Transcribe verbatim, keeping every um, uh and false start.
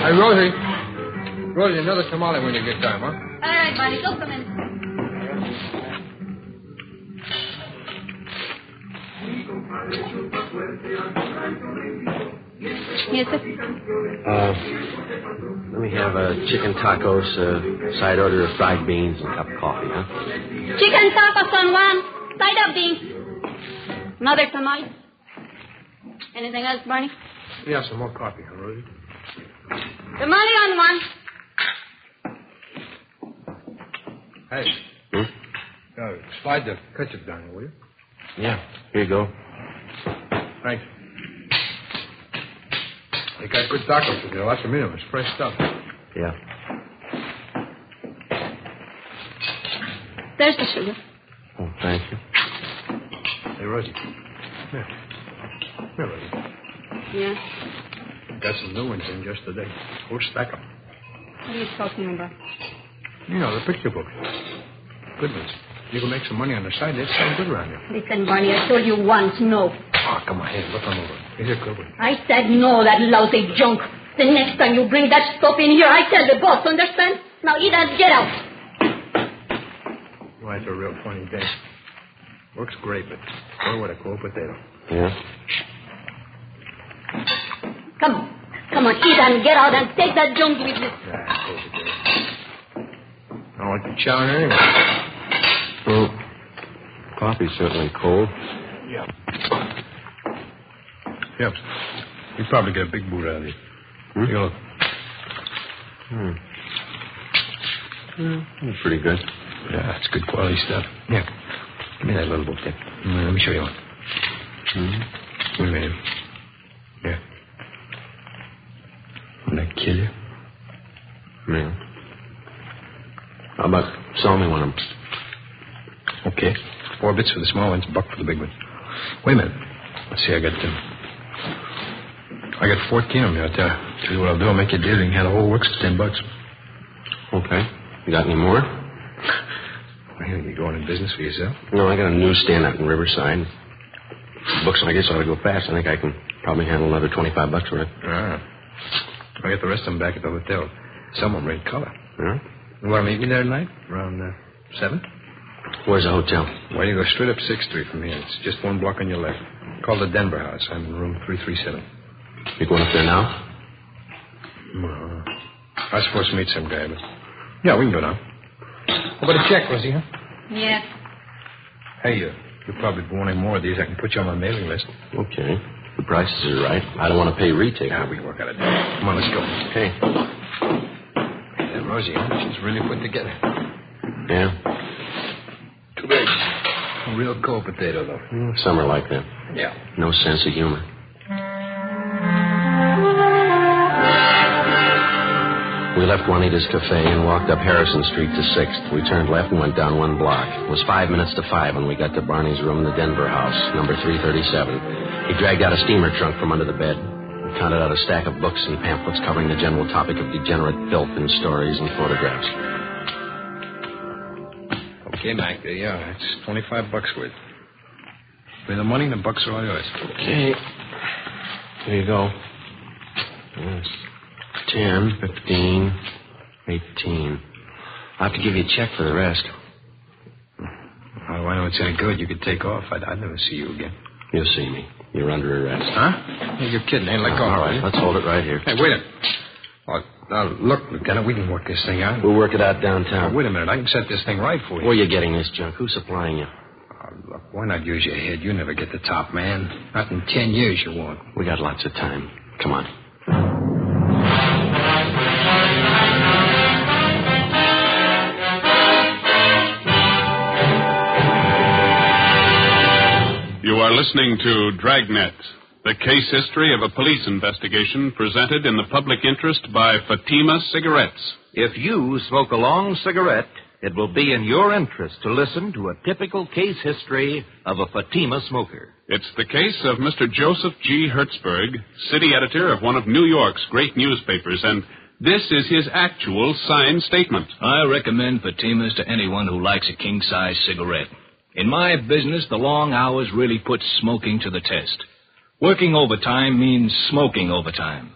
Hey, Rosie. Rosie, another tamale when you get time, huh? All right, buddy. Go come in. Yes, sir. Uh, let me have uh, chicken tacos, uh, side order of fried beans, and a cup of coffee, huh? Chicken tacos on one, side of beans. Another tamale. Anything else, Barney? Yeah, some more coffee, huh, Rosie? Tamale on one. Hey. Hmm? Uh, slide the ketchup down, will you? Yeah, here you go. Thanks. They got good tacos with there. Lots of meat on them. It's fresh stuff. Yeah. There's the sugar. Oh, thank you. Hey, Rosie. Come here. Come here, Rosie. Yeah. Got some new ones in just today. Whole stack of them. What are you talking about? You know, the picture books. Good ones. You can make some money on the side. They sound good around here. Listen, Barney, I told you once, no. Oh, come on. Here, look them over. Here's a good one. I said no, that lousy junk. The next time you bring that stuff in here, I tell the boss, understand? Now eat and get out. Well, that's a real funny day. Looks great, but boy, what a cold potato. Yeah? Come on. Come on, eat and get out and take that junk with you. Yeah, cold potato. I don't like the chowing anyway. Well, coffee's certainly cold. Yeah. Yep. You probably get a big boot out of it. Hmm? You know. Hmm. Hmm. That's pretty good. Yeah, it's good quality stuff. Yeah. Give me that little book there. Mm, let me show you one. Hmm. Wait a minute. Yeah. Wouldn't that kill you? Yeah. How about sell me one of them? Okay. Four bits for the small ones, a buck for the big ones. Wait a minute. Let's see, I got them. I got fourteen of them out there. Tell you what I'll do. I'll make you a deal. You can have the whole works for ten bucks. Okay. You got any more? Well, you going in business for yourself? No, I got a newsstand out in Riverside. Books, I guess, ought to go fast. I think I can probably handle another twenty-five bucks for it. Ah. I'll get the rest of them back at the hotel. Someone red color. Yeah? You want to meet me there tonight? Around uh, seven? Where's the hotel? Well, you go straight up sixth Street from here. It's just one block on your left. Call the Denver House. I'm in room three three seven. You going up there now? Well, I was supposed to meet some guy, but... Yeah, we can go now. How about a check, Rosie, huh? Yeah. Hey, uh, you'll probably be wanting more of these. I can put you on my mailing list. Okay. The prices are right. I don't want to pay retail. Yeah, we can work out a deal. Come on, let's go. Okay. Hey, that Rosie, huh? She's really put together. Yeah? Too big. A real cold potato, though. Mm, some are like that. Yeah. No sense of humor. We left Juanita's Cafe and walked up Harrison Street to sixth. We turned left and went down one block. It was five minutes to five when we got to Barney's room in the Denver House, number three thirty-seven. He dragged out a steamer trunk from under the bed and counted out a stack of books and pamphlets covering the general topic of degenerate filth in stories and photographs. Okay, Mac, there you are. That's twenty-five bucks worth. With the money, the bucks are all yours. Okay. Here you go. Yes. Ten, fifteen, eighteen. I'll have to give you a check for the rest. Well, I know it's any good. You could take off. I'd, I'd never see you again. You'll see me. You're under arrest. Huh? Hey, you're kidding. Ain't let Oh, go. all right, let's hold it right here. Hey, wait a minute. Oh, now, look, Lieutenant, we can work this thing out. We'll work it out downtown. Now, wait a minute. I can set this thing right for you. Where are you getting this junk? Who's supplying you? Oh, look, why not use your head? You never get the top man. Not in ten years you won't. We got lots of time. Come on. You are listening to Dragnet, the case history of a police investigation presented in the public interest by Fatima Cigarettes. If you smoke a long cigarette, it will be in your interest to listen to a typical case history of a Fatima smoker. It's the case of Mister Joseph G. Hertzberg, city editor of one of New York's great newspapers, and this is his actual signed statement. I recommend Fatimas to anyone who likes a king-size cigarette. In my business, the long hours really put smoking to the test. Working overtime means smoking overtime.